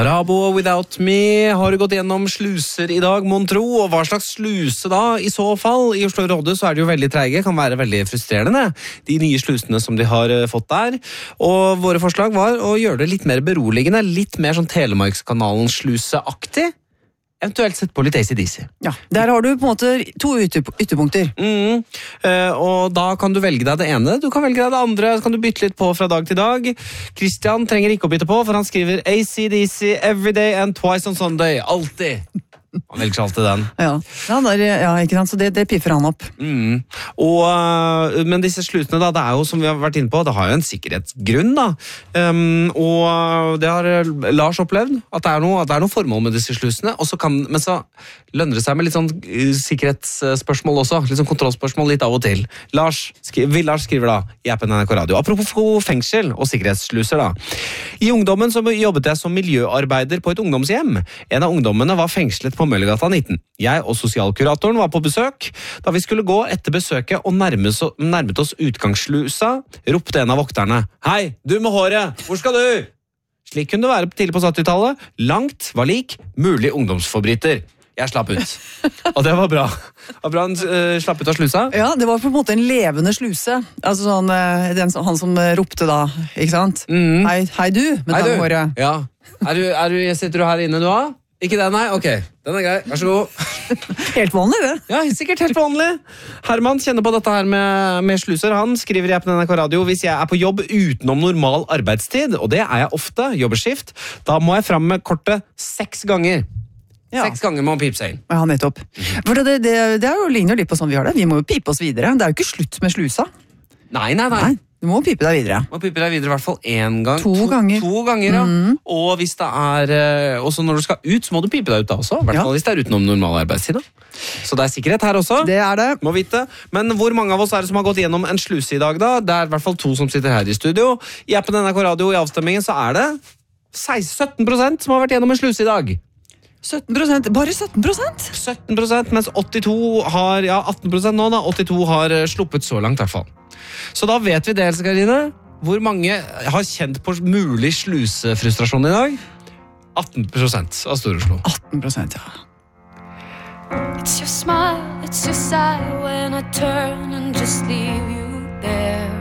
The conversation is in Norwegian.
Rabo og Without Me har gått gjennom sluser i dag, mon tro, og hva slags sluse da i så fall? I Oslo Rådhus så er det jo veldig treige, kan være veldig frustrerende, de nye slusene som de har fått der. Og våre forslag var å gjøre det litt mer beroligende, litt mer sånn Telemarkskanalen sluseaktig. Eventuelt sett på litt AC/DC. Ja, der har du på en måte to ytterpunkter. Og da kan du velge deg det ene, du kan velge deg det andre, så kan du bytte litt på fra dag til dag. Christian trenger ikke å bytte på, for han skriver AC/DC every day and twice on Sunday. Alltid. Han velger alltid den. Ja, ikke sant? Så det piffer han opp. Men disse slusene da, det er jo som vi har vært inne på, det har jo en sikkerhetsgrunn da. Og det har Lars opplevd, at det er noe formål med disse slusene, men så lønner det seg med litt sånn sikkerhetsspørsmål også, litt sånn kontrollspørsmål litt av og til. Lars skriver da i appen NRK Radio, apropos fengsel og sikkerhetssluser da. I ungdommen så jobbet jeg som miljøarbeider på et ungdomshjem. En av ungdommene var fengslet på Møllergata 19. Jeg og sosialkuratoren var på besøk. Da vi skulle gå etter besøket og nærmet oss utgangsslusa, ropte en av vokterne: «Hei, du med håret! Hvor skal du?» Slik kunne det være tidlig på 70-tallet. Langt var lik mulig ungdomsforbryter. Jeg slapp ut. Og det var bra. Det var bra han slapp ut av slusa. Ja, det var på en måte en levende sluse. Altså sånn, han som ropte da, ikke sant? Hei du, med det håret. Ja. Sitter du her inne du da? Ikke det, nei? Ok, den er grei. Vær så god. Helt vanlig, det. Ja, sikkert helt vanlig. Herman kjenner på dette her med sluser. Han skriver i appen NRK Radio: hvis jeg er på jobb utenom normal arbeidstid, og det er jeg ofte, jobbeskift, da må jeg fram med kortet 6 ganger. Ja. 6 ganger må man pipe seg inn. Ja, nettopp. For det er jo ligner litt på sånn vi har det. Vi må jo pipe oss videre. Det er jo ikke slutt med slusa. Nei. Du må pipe deg videre. Du må pipe deg videre i hvert fall 1 gang. 2 ganger. 2 ganger, ja. Og hvis det er også når du skal ut, så må du pipe deg ut da også. I hvert fall hvis det er utenom normal arbeidstid. Så det er sikkerhet her også. Det er det. Må vite. Men hvor mange av oss er det som har gått gjennom en sluse i dag da? Det er i hvert fall 2 som sitter her i studio. I appen NRK Radio i avstemmingen så er det 17% som har vært gjennom en sluse i dag. 17%? Bare 17%? 17%, mens 82 har, 18% nå da, 82 har sluppet så langt i hvert fall. Så da vet vi det, Else Karine. Hvor mange har kjent på mulig slusefrustrasjon i dag? 18% av Stor-Oslo. 18%, ja. It's your smile, it's your sigh when I turn and just leave you there.